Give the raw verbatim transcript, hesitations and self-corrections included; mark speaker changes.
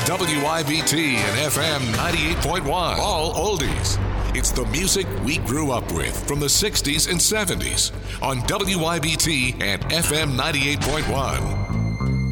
Speaker 1: W I B T and F M ninety-eight point one. All oldies. It's the music we grew up with from the sixties and seventies on W I B T and F M ninety-eight point one.